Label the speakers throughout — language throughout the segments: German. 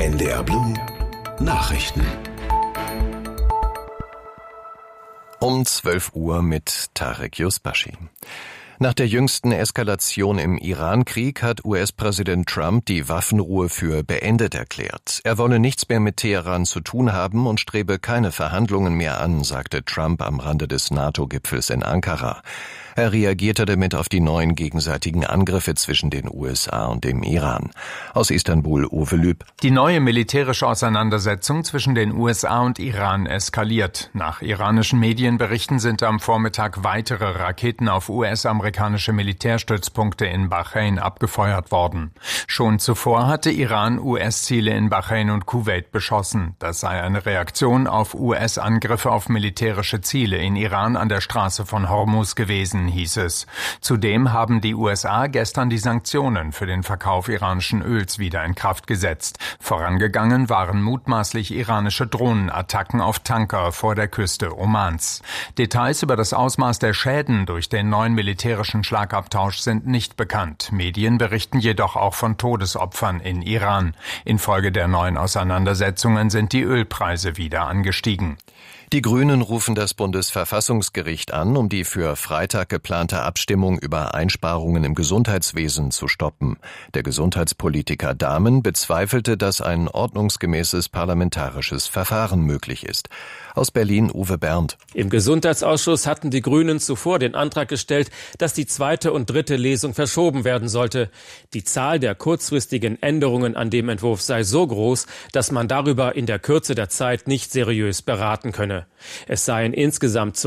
Speaker 1: NDR Blue Nachrichten.
Speaker 2: Um 12 Uhr mit Tarek Yusbashi. Nach der jüngsten Eskalation im Iran-Krieg hat US-Präsident Trump die Waffenruhe für beendet erklärt. Er wolle nichts mehr mit Teheran zu tun haben und strebe keine Verhandlungen mehr an, sagte Trump am Rande des NATO-Gipfels in Ankara. Er reagierte damit auf die neuen gegenseitigen Angriffe zwischen den USA und dem Iran. Aus Istanbul, Uwe Lüb.
Speaker 3: Die neue militärische Auseinandersetzung zwischen den USA und Iran eskaliert. Nach iranischen Medienberichten sind am Vormittag weitere Raketen auf US-amerikanische Militärstützpunkte in Bahrain abgefeuert worden. Schon zuvor hatte Iran US-Ziele in Bahrain und Kuwait beschossen. Das sei eine Reaktion auf US-Angriffe auf militärische Ziele in Iran an der Straße von Hormuz gewesen, hieß es. Zudem haben die USA gestern die Sanktionen für den Verkauf iranischen Öls wieder in Kraft gesetzt. Vorangegangen waren mutmaßlich iranische Drohnenattacken auf Tanker vor der Küste Omans. Details über das Ausmaß der Schäden durch den neuen militärischen Schlagabtausch sind nicht bekannt. Medien berichten jedoch auch von Todesopfern in Iran. Infolge der neuen Auseinandersetzungen sind die Ölpreise wieder angestiegen.
Speaker 2: Die Grünen rufen das Bundesverfassungsgericht an, um die für Freitag geplante Abstimmung über Einsparungen im Gesundheitswesen zu stoppen. Der Gesundheitspolitiker Dahmen bezweifelte, dass ein ordnungsgemäßes parlamentarisches Verfahren möglich ist. Aus Berlin Uwe Berndt.
Speaker 4: Im Gesundheitsausschuss hatten die Grünen zuvor den Antrag gestellt, dass die zweite und dritte Lesung verschoben werden sollte. Die Zahl der kurzfristigen Änderungen an dem Entwurf sei so groß, dass man darüber in der Kürze der Zeit nicht seriös beraten könne. Es seien insgesamt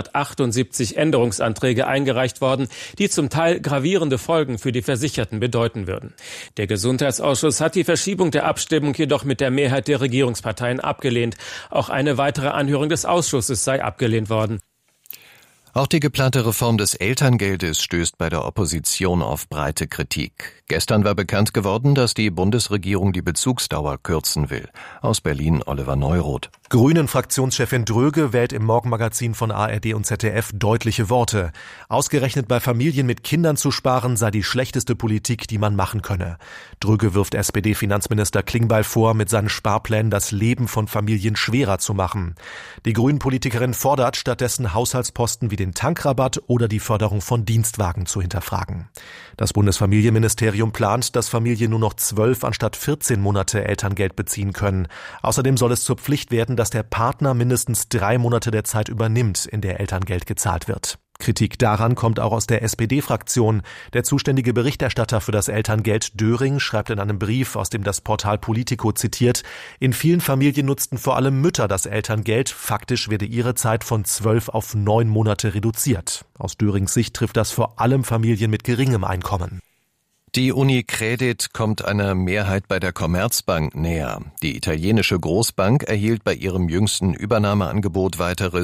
Speaker 4: 278 Änderungsanträge eingereicht worden, die zum Teil gravierende Folgen für die Versicherten bedeuten würden. Der Gesundheitsausschuss hat die Verschiebung der Abstimmung jedoch mit der Mehrheit der Regierungsparteien abgelehnt. Auch eine weitere Anhörung des Ausschusses sei abgelehnt worden.
Speaker 2: Auch die geplante Reform des Elterngeldes stößt bei der Opposition auf breite Kritik. Gestern war bekannt geworden, dass die Bundesregierung die Bezugsdauer kürzen will. Aus Berlin Oliver Neuroth.
Speaker 5: Grünen-Fraktionschefin Dröge wählt im Morgenmagazin von ARD und ZDF deutliche Worte. Ausgerechnet bei Familien mit Kindern zu sparen, sei die schlechteste Politik, die man machen könne. Dröge wirft SPD-Finanzminister Klingbeil vor, mit seinen Sparplänen das Leben von Familien schwerer zu machen. Die Grünen-Politikerin fordert stattdessen Haushaltsposten wie den Tankrabatt oder die Förderung von Dienstwagen zu hinterfragen. Das Bundesfamilienministerium plant, dass Familien nur noch 12 anstatt 14 Monate Elterngeld beziehen können. Außerdem soll es zur Pflicht werden, dass der Partner mindestens 3 Monate der Zeit übernimmt, in der Elterngeld gezahlt wird. Kritik daran kommt auch aus der SPD-Fraktion. Der zuständige Berichterstatter für das Elterngeld Döring schreibt in einem Brief, aus dem das Portal Politico zitiert, in vielen Familien nutzten vor allem Mütter das Elterngeld. Faktisch werde ihre Zeit von 12 auf 9 Monate reduziert. Aus Dörings Sicht trifft das vor allem Familien mit geringem Einkommen.
Speaker 2: Die Unicredit kommt einer Mehrheit bei der Commerzbank näher. Die italienische Großbank erhielt bei ihrem jüngsten Übernahmeangebot weitere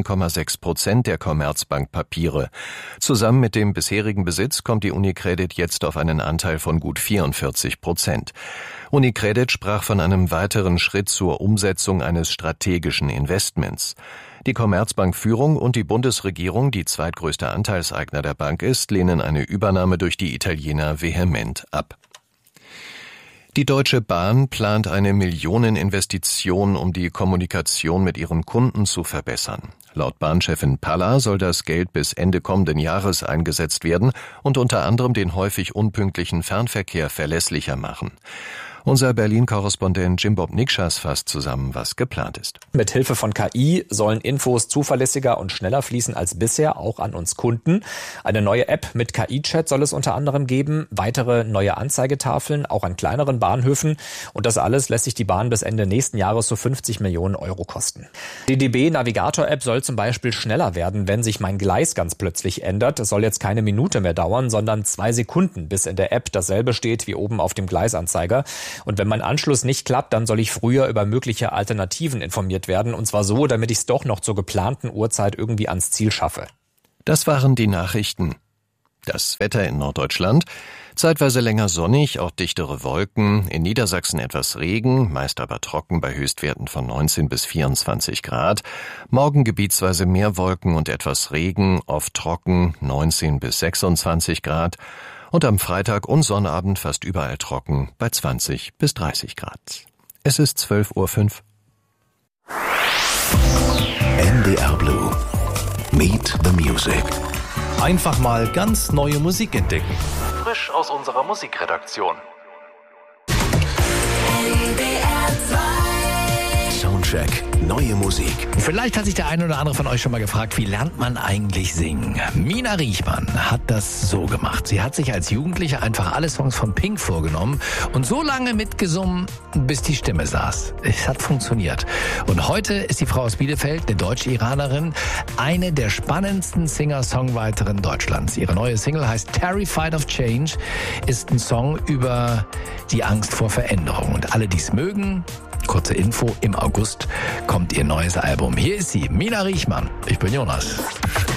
Speaker 2: 17,6% der Commerzbank-Papiere. Zusammen mit dem bisherigen Besitz kommt die Unicredit jetzt auf einen Anteil von gut 44%. Unicredit sprach von einem weiteren Schritt zur Umsetzung eines strategischen Investments. Die Commerzbank-Führung und die Bundesregierung, die zweitgrößte Anteilseigner der Bank ist, lehnen eine Übernahme durch die Italiener vehement ab. Die Deutsche Bahn plant eine Millioneninvestition, um die Kommunikation mit ihren Kunden zu verbessern. Laut Bahnchefin Palla soll das Geld bis Ende kommenden Jahres eingesetzt werden und unter anderem den häufig unpünktlichen Fernverkehr verlässlicher machen. Unser Berlin-Korrespondent Jimbob Nikschas fasst zusammen, was geplant ist.
Speaker 6: Mit Hilfe von KI sollen Infos zuverlässiger und schneller fließen als bisher, auch an uns Kunden. Eine neue App mit KI-Chat soll es unter anderem geben, weitere neue Anzeigetafeln, auch an kleineren Bahnhöfen. Und das alles lässt sich die Bahn bis Ende nächsten Jahres so 50 Millionen Euro kosten. Die DB-Navigator-App soll zum Beispiel schneller werden, wenn sich mein Gleis ganz plötzlich ändert. Es soll jetzt keine Minute mehr dauern, sondern 2 Sekunden, bis in der App dasselbe steht wie oben auf dem Gleisanzeiger. Und wenn mein Anschluss nicht klappt, dann soll ich früher über mögliche Alternativen informiert werden. Und zwar so, damit ich es doch noch zur geplanten Uhrzeit irgendwie ans Ziel schaffe.
Speaker 2: Das waren die Nachrichten. Das Wetter in Norddeutschland. Zeitweise länger sonnig, auch dichtere Wolken. In Niedersachsen etwas Regen, meist aber trocken bei Höchstwerten von 19 bis 24 Grad. Morgen gebietsweise mehr Wolken und etwas Regen, oft trocken, 19 bis 26 Grad. Und am Freitag und Sonnabend fast überall trocken bei 20 bis 30 Grad. Es ist 12:05 Uhr.
Speaker 1: NDR Blue. Meet the Music.
Speaker 7: Einfach mal ganz neue Musik entdecken.
Speaker 5: Frisch aus unserer Musikredaktion.
Speaker 1: Soundcheck. Neue Musik.
Speaker 8: Vielleicht hat sich der eine oder andere von euch schon mal gefragt, wie lernt man eigentlich singen? Mina Riechmann hat das so gemacht. Sie hat sich als Jugendliche einfach alle Songs von Pink vorgenommen und so lange mitgesungen, bis die Stimme saß. Es hat funktioniert. Und heute ist die Frau aus Bielefeld, eine Deutsch-Iranerin, eine der spannendsten Singer-Songwriterinnen Deutschlands. Ihre neue Single heißt Terrified of Change, ist ein Song über die Angst vor Veränderung. Und alle, die es mögen, kurze Info, im August kommt ihr neues Album. Hier ist sie, Mina Riechmann. Ich bin Jonas.